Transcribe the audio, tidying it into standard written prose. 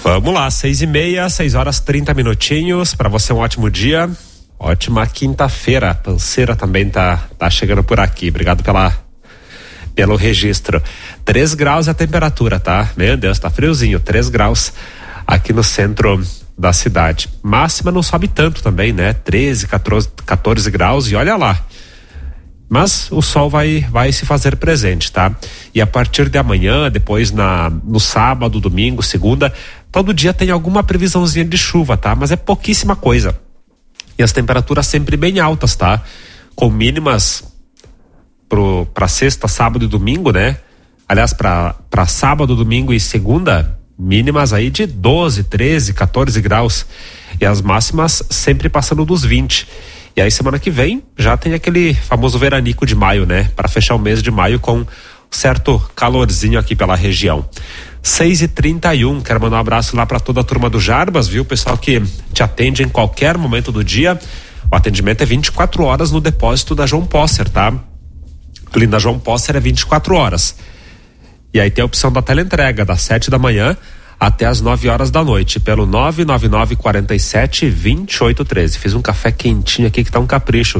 Vamos lá, 6:30, 6h30, para você um ótimo dia, ótima quinta-feira. Panceira também tá chegando por aqui, obrigado pelo registro. 3 graus é a temperatura, tá? Meu Deus, tá friozinho, 3 graus aqui no centro da cidade. Máxima não sobe tanto também, né? 13, 14 graus e olha lá. Mas o sol vai se fazer presente, tá? E a partir de amanhã, depois no sábado, domingo, segunda, todo dia tem alguma previsãozinha de chuva, tá? Mas é pouquíssima coisa. E as temperaturas sempre bem altas, tá? Com mínimas pra sexta, sábado e domingo, né? Aliás, pra sábado, domingo e segunda, mínimas aí de 12, 13, 14 graus. E as máximas sempre passando dos 20. E aí semana que vem já tem aquele famoso veranico de maio, né? Para fechar o mês de maio com certo calorzinho aqui pela região. 6h31, quero mandar um abraço lá para toda a turma do Jarbas, viu? Pessoal que te atende em qualquer momento do dia. O atendimento é 24 horas no depósito da João Posser, tá? Ali na João Posser é 24 horas. E aí tem a opção da teleentrega, das 7 da manhã até as 9 horas da noite, pelo 999 47 2813. Fiz um café quentinho aqui que tá um capricho.